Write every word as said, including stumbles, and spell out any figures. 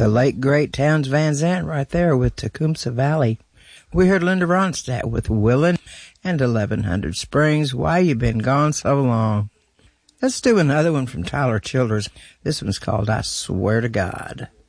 The late, great Townes Van Zandt right there with Tecumseh Valley. We heard Linda Ronstadt with Willin' and eleven hundred Springs, Why You Been Gone So Long. Let's do another one from Tyler Childers. This one's called I Swear to God.